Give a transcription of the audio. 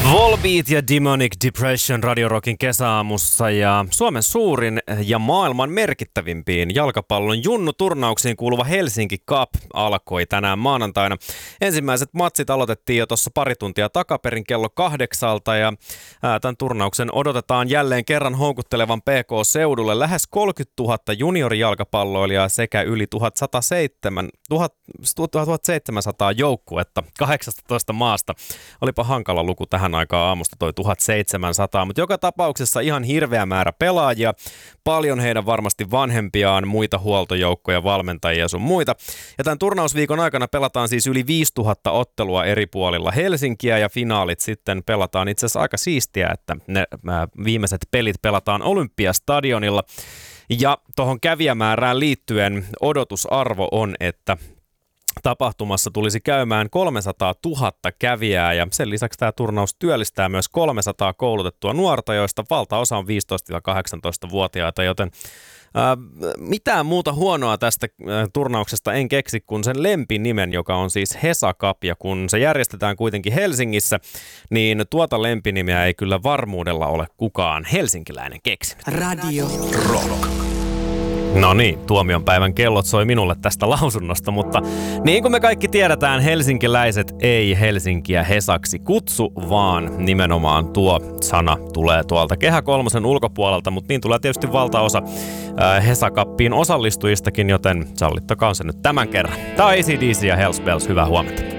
Volbeat ja Demonic Depression Radio Rockin kesäaamussa ja Suomen suurin ja maailman merkittävimpiin jalkapallon junnuturnauksiin kuuluva Helsinki Cup alkoi tänään maanantaina. Ensimmäiset matsit aloitettiin jo tuossa pari tuntia takaperin kello 8 ja tämän turnauksen odotetaan jälleen kerran houkuttelevan PK-seudulle lähes 30 000 juniorijalkapalloilijaa sekä yli 1700 joukkuetta 18 maasta. Olipa hankala luku tähän aikaan aamusta toi 1700, mutta joka tapauksessa ihan hirveä määrä pelaajia, paljon heidän varmasti vanhempiaan, muita huoltojoukkoja, valmentajia sun muita. Ja tämän turnausviikon aikana pelataan siis yli 5000 ottelua eri puolilla Helsinkiä ja finaalit sitten pelataan itse asiassa aika siistiä, että ne viimeiset pelit pelataan Olympiastadionilla. Ja tuohon kävijämäärään liittyen odotusarvo on, että tapahtumassa tulisi käymään 300 000 kävijää ja sen lisäksi tämä turnaus työllistää myös 300 koulutettua nuorta, joista valtaosa on 15-18-vuotiaita, joten mitään muuta huonoa tästä turnauksesta en keksi kuin sen lempinimen, joka on siis Hesa Cup, ja kun se järjestetään kuitenkin Helsingissä, niin tuota lempinimeä ei kyllä varmuudella ole kukaan helsinkiläinen keksinyt. Radio Rock. No niin, tuomion päivän kellot soi minulle tästä lausunnosta, mutta niin kuin me kaikki tiedetään, helsinkiläiset ei Helsinkiä Hesaksi kutsu, vaan nimenomaan tuo sana tulee tuolta Kehä kolmosen ulkopuolelta, mutta niin tulee tietysti valtaosa Hesa Cupiin osallistujistakin, joten sallittakaa se nyt tämän kerran. Tämä on AC/DC ja Hells Bells, hyvää huomenta.